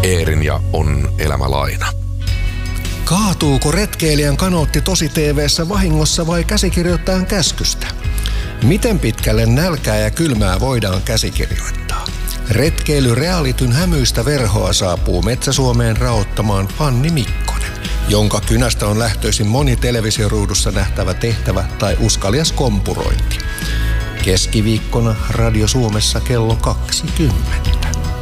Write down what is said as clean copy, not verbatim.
Eerin ja On elämä laina. Kaatuuko retkeilijän kanootti tosi TV:ssä vahingossa vai käsikirjoittajan käskystä? Miten pitkälle nälkää ja kylmää voidaan käsikirjoittaa? Retkeilyrealityn hämyistä verhoa saapuu Metsä-Suomeen raottamaan Fanni Mikkonen, jonka kynästä on lähtöisin moni televisioruudussa nähtävä tehtävä tai uskalias kompurointi. Keskiviikkona Radio Suomessa kello 20.